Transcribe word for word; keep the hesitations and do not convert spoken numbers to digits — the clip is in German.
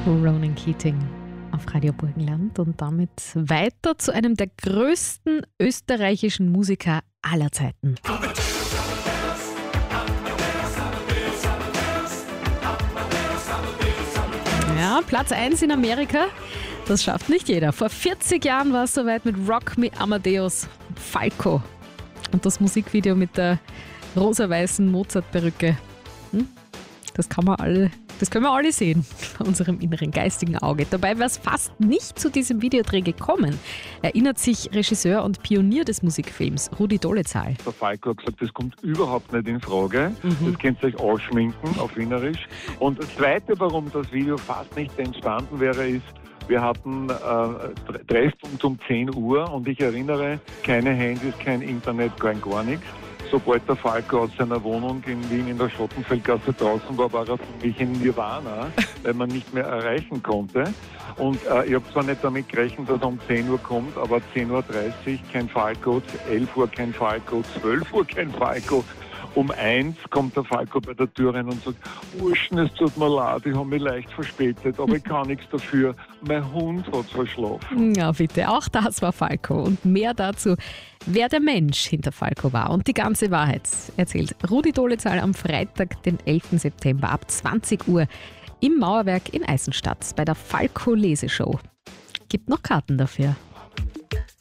Ronan Keating auf Radio Burgenland und damit weiter zu einem der größten österreichischen Musiker aller Zeiten. Ja, Platz eins in Amerika, das schafft nicht jeder. Vor vierzig Jahren war es soweit mit Rock Me Amadeus, Falco. Und das Musikvideo mit der rosa-weißen Mozart-Perücke. Hm? Das kann man alle, das können wir alle sehen vor unserem inneren geistigen Auge. Dabei wäre es fast nicht zu diesem Videodreh gekommen, erinnert sich Regisseur und Pionier des Musikfilms Rudi Dolezal. Der Falco hat gesagt, das kommt überhaupt nicht in Frage. Mhm. Das könnt ihr euch ausschminken auf Wienerisch. Und das Zweite, warum das Video fast nicht entstanden wäre, ist, wir hatten äh, Treffpunkt um zehn Uhr und ich erinnere, keine Handys, kein Internet, kein gar nichts. Sobald der Falco aus seiner Wohnung in Wien in der Schottenfeldgasse draußen war, war er für mich in Nirvana, weil man nicht mehr erreichen konnte. Und äh, ich habe zwar nicht damit gerechnet, dass er um zehn Uhr kommt, aber zehn Uhr dreißig kein Falco, elf Uhr kein Falco, zwölf Uhr kein Falco. Um eins kommt der Falco bei der Tür rein und sagt, Burschen, es tut mir leid, ich habe mich leicht verspätet, aber ich kann nichts dafür. Mein Hund hat verschlafen. Ja, bitte, auch das war Falco. Und mehr dazu, wer der Mensch hinter Falco war und die ganze Wahrheit, erzählt Rudi Dolezal am Freitag, den elften September ab zwanzig Uhr im Mauerwerk in Eisenstadt bei der Falco-Leseshow. Gibt noch Karten dafür.